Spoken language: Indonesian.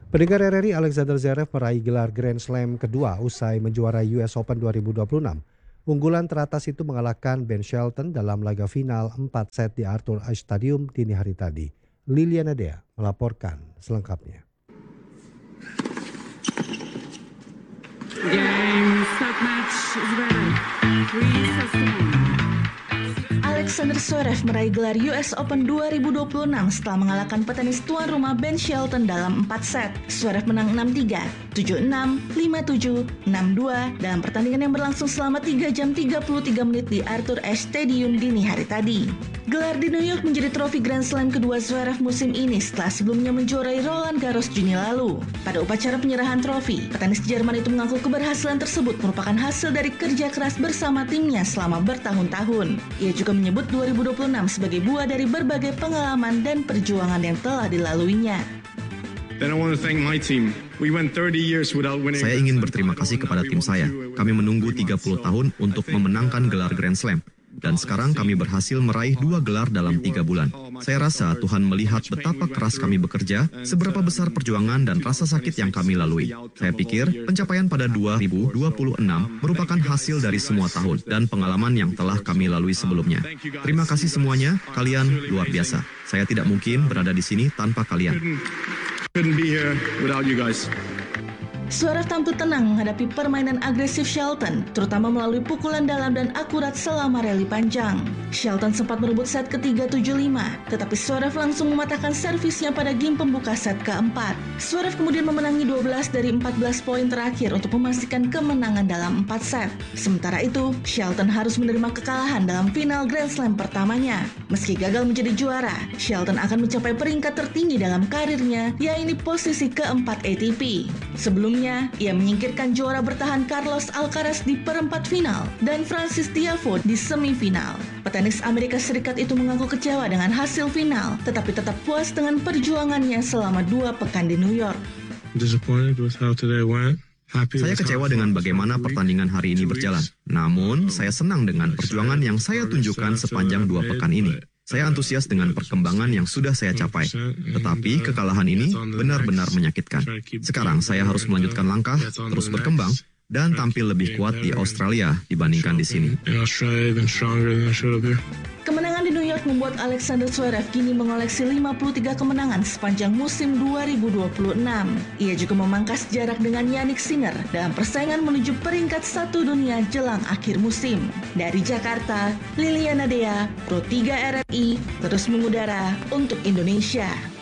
Pendengar RRI Alexander Zverev meraih gelar Grand Slam kedua usai menjuarai US Open 2026. Unggulan teratas itu mengalahkan Ben Shelton dalam laga final 4 set di Arthur Ashe Stadium dini hari tadi. Liliana Dea melaporkan selengkapnya. Game, set match, Zverev. 3 sets to 1. Alexander Zverev meraih gelar US Open 2026 setelah mengalahkan petenis tuan rumah Ben Shelton dalam 4 set. Zverev menang 6-3, 7-6, 5-7, 6-2 dalam pertandingan yang berlangsung selama 3 jam 33 menit di Arthur Ashe Stadium dini hari tadi. Gelar di New York menjadi trofi Grand Slam kedua Zverev musim ini setelah sebelumnya menjuarai Roland Garros Juni lalu. Pada upacara penyerahan trofi, petenis Jerman itu mengaku keberhasilan tersebut merupakan hasil dari kerja keras bersama timnya selama bertahun-tahun. Ia juga menyebut 2026 sebagai buah dari berbagai pengalaman dan perjuangan yang telah dilaluinya. Saya ingin berterima kasih kepada tim saya. Kami menunggu 30 tahun untuk memenangkan gelar Grand Slam. Dan sekarang kami berhasil meraih 2 gelar dalam 3 bulan. Saya rasa Tuhan melihat betapa keras kami bekerja, seberapa besar perjuangan dan rasa sakit yang kami lalui. Saya pikir pencapaian pada 2026 merupakan hasil dari semua tahun dan pengalaman yang telah kami lalui sebelumnya. Terima kasih semuanya, kalian luar biasa. Saya tidak mungkin berada di sini tanpa kalian. Zverev tampil tenang menghadapi permainan agresif Shelton, terutama melalui pukulan dalam dan akurat selama rally panjang. Shelton sempat merebut set ketiga 7-5, tetapi Zverev langsung mematahkan servisnya pada game pembuka set keempat. Zverev kemudian memenangi 12 dari 14 poin terakhir untuk memastikan kemenangan dalam 4 set. Sementara itu, Shelton harus menerima kekalahan dalam final Grand Slam pertamanya. Meski gagal menjadi juara, Shelton akan mencapai peringkat tertinggi dalam karirnya, yaitu posisi keempat ATP. Sebelumnya, ia menyingkirkan juara bertahan Carlos Alcaraz di perempat final dan Francis Tiafoe di semifinal. Petenis Amerika Serikat itu mengaku kecewa dengan hasil final, tetapi tetap puas dengan perjuangannya selama 2 pekan di New York. Saya kecewa dengan bagaimana pertandingan hari ini berjalan. Namun, saya senang dengan perjuangan yang saya tunjukkan sepanjang 2 pekan ini. Saya antusias dengan perkembangan yang sudah saya capai. Tetapi kekalahan ini benar-benar menyakitkan. Sekarang saya harus melanjutkan langkah, terus berkembang, dan tampil lebih kuat di Australia dibandingkan di sini. Kemenangan di New York membuat Alexander Zverev kini mengoleksi 53 kemenangan sepanjang musim 2026. Ia juga memangkas jarak dengan Jannik Sinner dalam persaingan menuju peringkat 1 dunia jelang akhir musim. Dari Jakarta, Liliana Dea, Pro 3 RRI, terus mengudara untuk Indonesia.